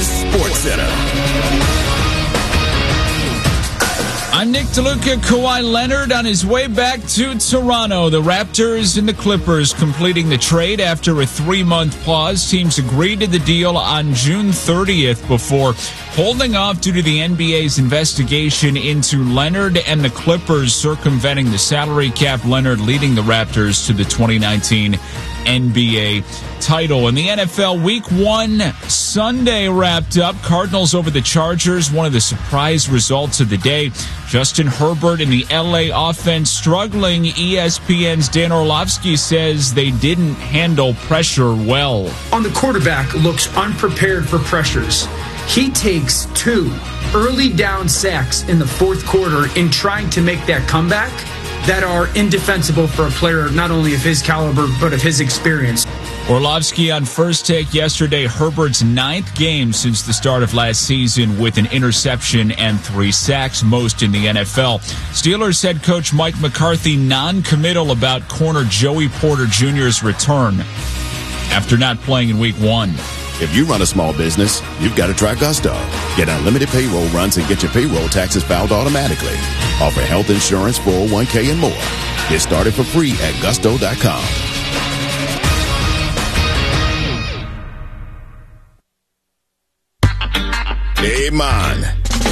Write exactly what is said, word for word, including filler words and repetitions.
Sports Center. I'm Nick DeLuca. Kawhi Leonard on his way back to Toronto. The Raptors and the Clippers completing the trade after a three-month pause. Teams agreed to the deal on June thirtieth before holding off due to the N B A's investigation into Leonard and the Clippers circumventing the salary cap. Leonard leading the Raptors to the twenty nineteen N B A title. In the N F L, Week one Sunday wrapped up. Cardinals over the Chargers, one of the surprise results of the day. Justin Herbert and the L A offense struggling. E S P N's Dan Orlovsky says they didn't handle pressure well. On the quarterback, looks unprepared for pressures. He takes two early down sacks in the fourth quarter in trying to make that comeback that are indefensible for a player not only of his caliber but of his experience. Orlovsky on First Take yesterday. Herbert's ninth game since the start of last season with an interception and three sacks, most in the N F L. Steelers head coach Mike McCarthy non-committal about corner Joey Porter Junior's return after not playing in week one. If you run a small business, you've got to try Gusto. Get unlimited payroll runs and get your payroll taxes filed automatically. Offer health insurance, four oh one k, and more. Get started for free at gusto dot com. Hey, man.